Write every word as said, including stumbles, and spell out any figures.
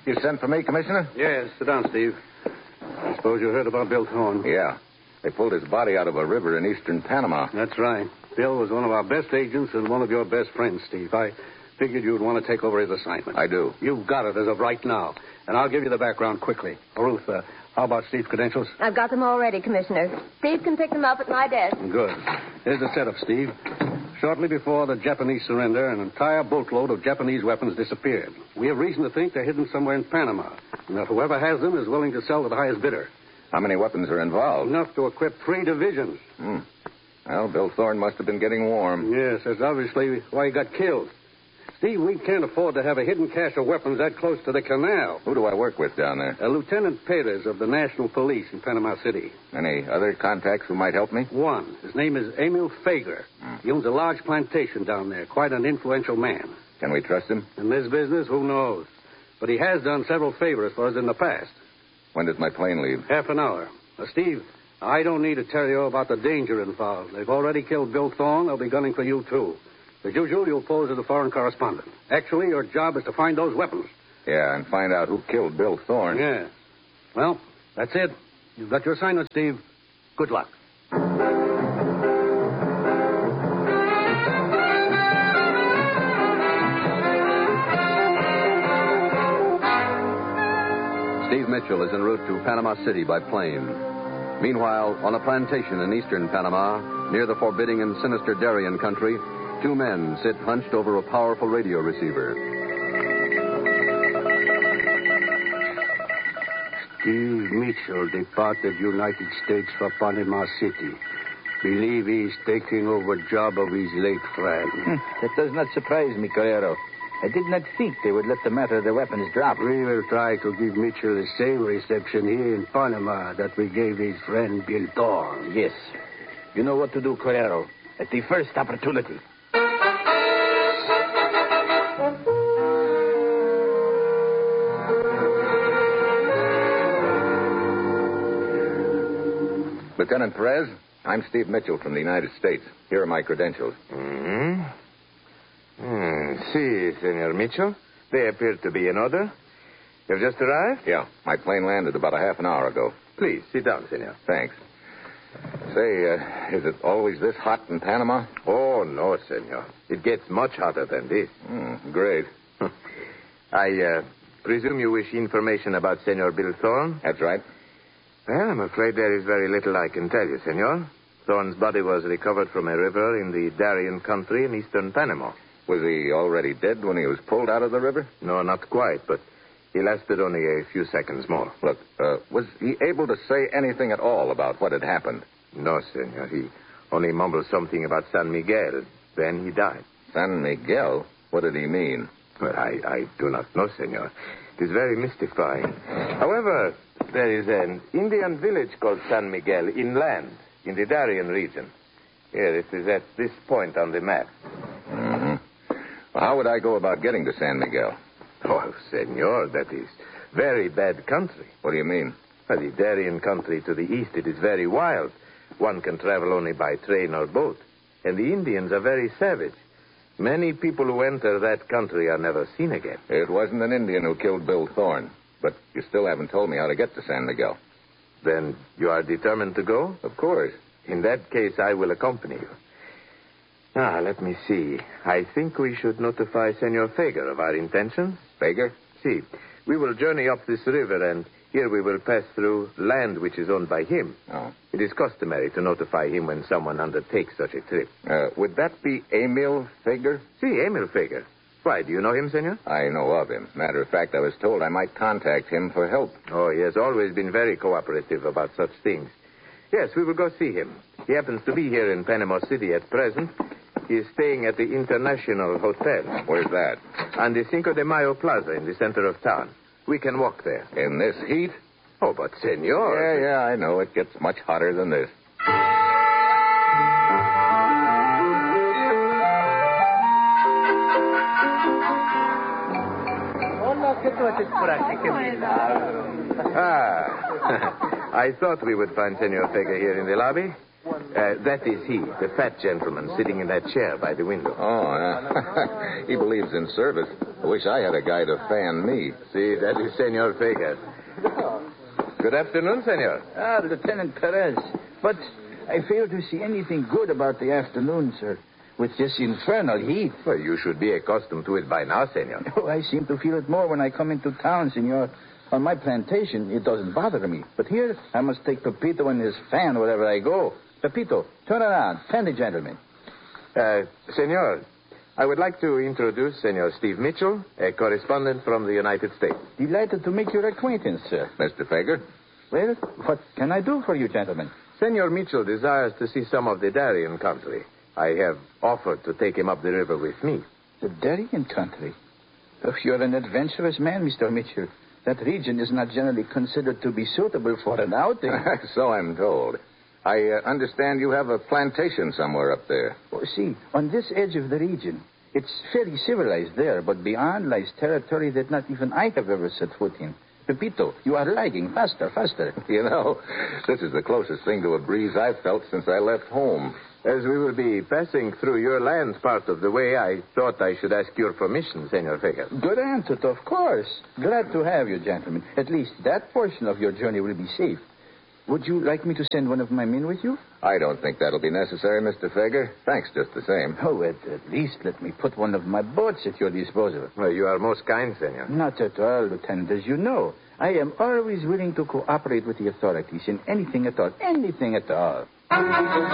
You sent for me, Commissioner? Yes, sit down, Steve. I suppose you heard about Bill Thorne. Yeah. They pulled his body out of a river in eastern Panama. That's right. Bill was one of our best agents and one of your best friends, Steve. I figured you'd want to take over his assignment. I do. You've got it as of right now. And I'll give you the background quickly. Oh, Ruth, uh, how about Steve's credentials? I've got them already, Commissioner. Steve can pick them up at my desk. Good. Here's the setup, Steve. Shortly before the Japanese surrender, an entire boatload of Japanese weapons disappeared. We have reason to think they're hidden somewhere in Panama, and that whoever has them is willing to sell to the highest bidder. How many weapons are involved? Enough to equip three divisions. Hmm. Well, Bill Thorne must have been getting warm. Yes, that's obviously why he got killed. Steve, we can't afford to have a hidden cache of weapons that close to the canal. Who do I work with down there? Uh, Lieutenant Perez of the National Police in Panama City. Any other contacts who might help me? One. His name is Emil Fager. Hmm. He owns a large plantation down there. Quite an influential man. Can we trust him? In this business, who knows? But he has done several favors for us in the past. When does my plane leave? Half an hour. Now, Steve, I don't need to tell you about the danger involved. They've already killed Bill Thorne. They'll be gunning for you, too. As usual, you'll pose as a foreign correspondent. Actually, your job is to find those weapons. Yeah, and find out who killed Bill Thorne. Yeah. Well, that's it. You've got your assignment, Steve. Good luck. Steve Mitchell is en route to Panama City by plane. Meanwhile, on a plantation in eastern Panama, near the forbidding and sinister Darien country, two men sit hunched over a powerful radio receiver. Steve Mitchell departed United States for Panama City. Believe he's taking over job of his late friend. Hmm, that does not surprise me, Carrero. I did not think they would let the matter of the weapons drop. We will try to give Mitchell the same reception here in Panama that we gave his friend Bill Thorne. Yes. You know what to do, Carrero. At the first opportunity. Lieutenant Perez, I'm Steve Mitchell from the United States. Here are my credentials. Mm-hmm. Hmm. See, Senor Mitchell. They appear to be in order. You've just arrived? Yeah, my plane landed about a half an hour ago. Please, sit down, Senor. Thanks. Say, uh, is it always this hot in Panama? Oh, no, Senor. It gets much hotter than this. Mm, great. I uh, presume you wish information about Senor Bill Thorne? That's right. Well, I'm afraid there is very little I can tell you, Senor. Thorne's body was recovered from a river in the Darien country in eastern Panama. Was he already dead when he was pulled out of the river? No, not quite, but he lasted only a few seconds more. Look, uh, was he able to say anything at all about what had happened? No, Senor. He only mumbled something about San Miguel. Then he died. San Miguel? What did he mean? Well, I, I do not know, Senor. It is very mystifying. However, there is an Indian village called San Miguel inland in the Darien region. Here, it is at this point on the map. Mm-hmm. Well, how would I go about getting to San Miguel? Oh, Senor, that is very bad country. What do you mean? Well, the Darien country to the east, it is very wild. One can travel only by train or boat. And the Indians are very savage. Many people who enter that country are never seen again. It wasn't an Indian who killed Bill Thorne. But you still haven't told me how to get to San Miguel. Then you are determined to go? Of course. In that case, I will accompany you. Ah, let me see. I think we should notify Senor Fager of our intentions. Fager? See, we will journey up this river, and here we will pass through land which is owned by him. Oh. It is customary to notify him when someone undertakes such a trip. Uh, would that be Emil Fager? See, Emil Fager. Why, do you know him, Senor? I know of him. Matter of fact, I was told I might contact him for help. Oh, he has always been very cooperative about such things. Yes, we will go see him. He happens to be here in Panama City at present. He is staying at the International Hotel. Where's that? On the Cinco de Mayo Plaza in the center of town. We can walk there. In this heat? Oh, but, Senor... Yeah, yeah, I know. It gets much hotter than this. Ah, I thought we would find Senor Fager here in the lobby. Uh, that is he, the fat gentleman sitting in that chair by the window. Oh, uh, he believes in service. I wish I had a guy to fan me. See, that is Senor Vegas. Good afternoon, senor. Ah, Lieutenant Perez. But I fail to see anything good about the afternoon, sir. With this infernal heat. Well, you should be accustomed to it by now, senor. Oh, I seem to feel it more when I come into town, senor. On my plantation, it doesn't bother me. But here, I must take Pepito and his fan wherever I go. Pepito, turn around. Fan the gentleman. Uh, senor, I would like to introduce Senor Steve Mitchell, a correspondent from the United States. Delighted to make your acquaintance, sir. Mister Fager? Well, what can I do for you, gentlemen? Senor Mitchell desires to see some of the Darien country. I have offered to take him up the river with me. The Darien country? Oh, you're an adventurous man, Mister Mitchell. That region is not generally considered to be suitable for an outing. So I'm told. I uh, understand you have a plantation somewhere up there. Oh, see, on this edge of the region, it's fairly civilized there, but beyond lies territory that not even I have ever set foot in. Pepito, you are lagging. Faster, faster. You know, this is the closest thing to a breeze I've felt since I left home. As we will be passing through your lands part of the way, I thought I should ask your permission, Senor Vegas. Good answer, of course. Glad to have you, gentlemen. At least that portion of your journey will be safe. Would you like me to send one of my men with you? I don't think that'll be necessary, Mister Fager. Thanks just the same. Oh, at, at least let me put one of my boats at your disposal. Well, you are most kind, Senor. Not at all, Lieutenant. As you know, I am always willing to cooperate with the authorities in anything at all. Anything at all.